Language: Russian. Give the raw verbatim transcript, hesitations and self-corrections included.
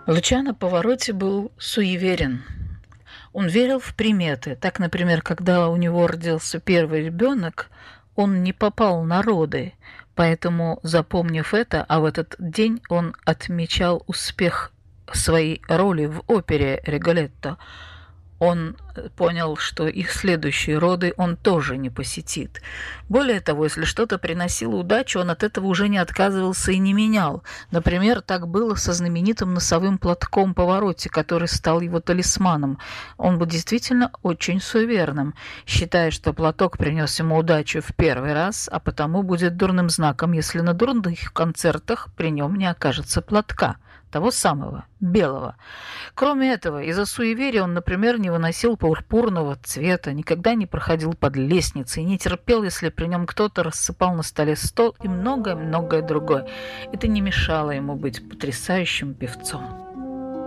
Лучано Паваротти был суеверен. Он верил в приметы. Так, например, когда у него родился первый ребенок, он не попал на роды, поэтому, запомнив это, а в этот день он отмечал успех своей роли в опере «Риголетто», он понял, что их следующие роды он тоже не посетит. Более того, если что-то приносило удачу, он от этого уже не отказывался и не менял. Например, так было со знаменитым носовым платком Паваротти, который стал его талисманом. Он был действительно очень суеверным, считая, что платок принес ему удачу в первый раз, а потому будет дурным знаком, если на дурных концертах при нем не окажется платка. Того самого, белого. Кроме этого, из-за суеверия он, например, не выносил пурпурного цвета, никогда не проходил под лестницей, не терпел, если при нем кто-то рассыпал на столе стол и многое-многое другое. Это не мешало ему быть потрясающим певцом.